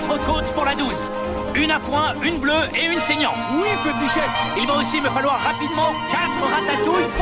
4 côtes pour la 12. Une à point, une bleue et une saignante. Oui, petit chef. Il va aussi me falloir rapidement 4 ratatouilles